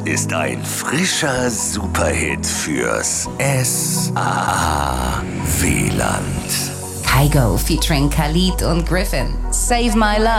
ist ein frischer Superhit fürs SAA-WLAN. Kygo featuring Khalid und Griffin. Save My Love.